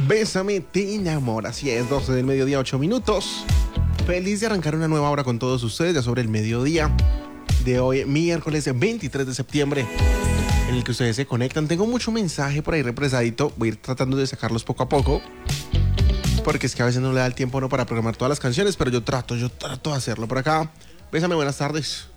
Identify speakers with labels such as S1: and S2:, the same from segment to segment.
S1: Bésame, te enamora. Así es, 12 del mediodía, 8 minutos. Feliz de arrancar una nueva hora con todos ustedes, ya sobre el mediodía de hoy, miércoles 23 de septiembre, en el que ustedes se conectan. Tengo mucho mensaje por ahí represadito. Voy a ir tratando de sacarlos poco a poco, porque es que a veces no le da el tiempo para programar todas las canciones, pero yo trato de hacerlo por acá. Bésame, buenas tardes.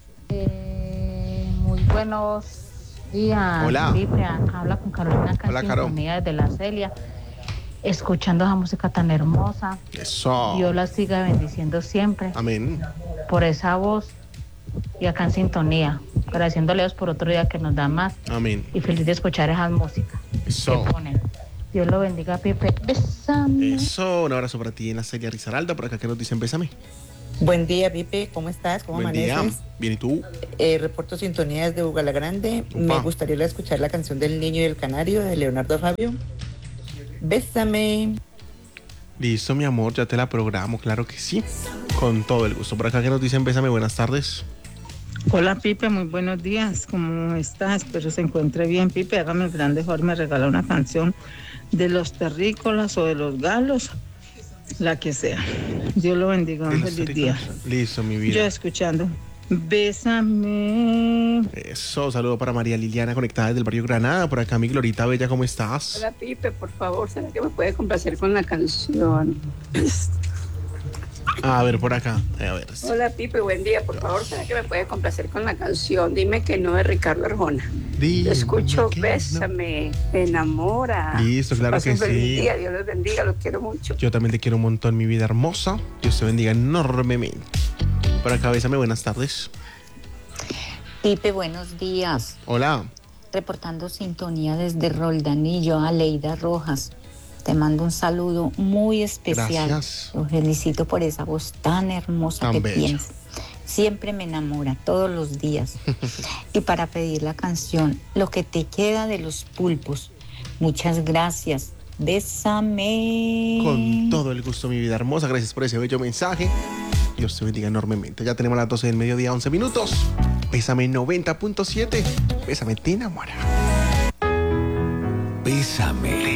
S2: Muy buenos días.
S1: Hola.
S2: Pipe, habla con Carolina
S1: Hola, Caro.
S2: Sintonía desde La Celia, escuchando esa música tan hermosa.
S1: Eso.
S2: Dios la siga bendiciendo siempre
S1: Amén.
S2: por esa voz y acá en sintonía, agradeciéndole a Dios por otro día que nos da más
S1: Amén.
S2: y feliz de escuchar esa música
S1: Eso.
S2: que ponen. Dios lo bendiga, Pipe. Bésame.
S1: Eso, un abrazo para ti en la Celia Risaralda, por acá que nos dicen bésame.
S3: Buen día, Pipe, ¿cómo estás? ¿Cómo
S1: Buen día.
S3: amaneces?
S1: Bien, ¿y tú?
S3: Reporto sintonía desde Bugala Grande.
S1: Opa.
S3: Me gustaría escuchar la canción del Niño y el Canario de Leonardo Fabio. Bésame.
S1: Listo, mi amor, ya te la programo, claro que sí. Con todo el gusto. Por acá que nos dicen bésame, buenas tardes.
S4: Hola Pipe, muy buenos días, ¿cómo estás? Espero se encuentre bien. Pipe, hágame el gran favor, me regala una canción de los terrícolas o de los galos, la que sea. Dios lo bendiga, un feliz día.
S1: Listo, mi
S4: Yo
S1: vida.
S4: escuchando, bésame.
S1: Eso, saludo para María Liliana, conectada desde el barrio Granada. Por acá, mi Glorita Bella, ¿cómo estás?
S5: Hola Pipe, por favor, ¿será que me puede complacer con la canción?
S1: A ver, por acá. A ver.
S5: Hola Pipe, buen día, por favor, ¿será que me puede complacer con la canción? Dime que no, de Ricardo Arjona. Yo escucho Bésame, me enamora.
S1: Listo, claro
S5: Pasa
S1: que
S5: un feliz
S1: sí.
S5: día, Dios los bendiga, los quiero mucho.
S1: Yo también te quiero un montón, mi vida hermosa. Dios te bendiga enormemente. Por acá, bésame, buenas tardes.
S6: Pipe, buenos días.
S1: Hola.
S6: Reportando sintonía desde Roldanillo, Aleida Rojas. Te mando un saludo muy especial.
S1: Gracias.
S6: Lo felicito por esa voz tan hermosa
S1: Tan
S6: que
S1: bella.
S6: tienes. Siempre me enamora, todos los días. Y para pedir la canción, Lo que te queda de los pulpos. Muchas gracias. Bésame.
S1: Con todo el gusto, mi vida hermosa. Gracias por ese bello mensaje. Dios te bendiga enormemente. Ya tenemos las 12 del mediodía, 11 minutos. Bésame 90.7. Bésame, te enamora.
S7: Bésame.